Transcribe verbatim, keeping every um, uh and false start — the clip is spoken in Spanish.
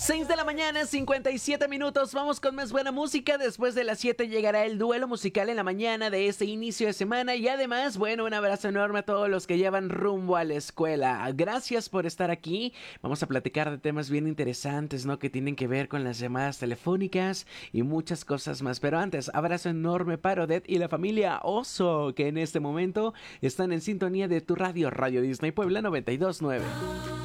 seis de la mañana, cincuenta y siete minutos. Vamos con más buena música. Después de las siete llegará el duelo musical en la mañana de este inicio de semana. Y además, bueno, un abrazo enorme a todos los que llevan rumbo a la escuela. Gracias por estar aquí. Vamos a platicar de temas bien interesantes, ¿no? Que tienen que ver con las llamadas telefónicas y muchas cosas más. Pero antes, abrazo enorme para Odette y la familia Oso, que en este momento están en sintonía de tu radio, Radio Disney Puebla noventa y dos punto nueve.